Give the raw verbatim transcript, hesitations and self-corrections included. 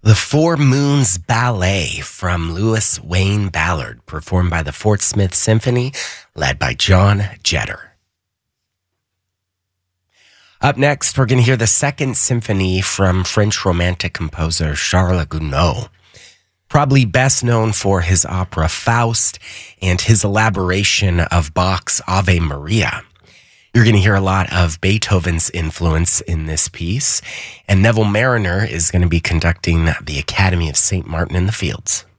The Four Moons Ballet from Louis Wayne Ballard, performed by the Fort Smith Symphony, led by John Jeter. Up next, we're going to hear the Second Symphony from French Romantic composer Charles Gounod. Probably best known for his opera Faust and his elaboration of Bach's Ave Maria. You're going to hear a lot of Beethoven's influence in this piece, and Neville Marriner is going to be conducting the Academy of Saint Martin in the Fields.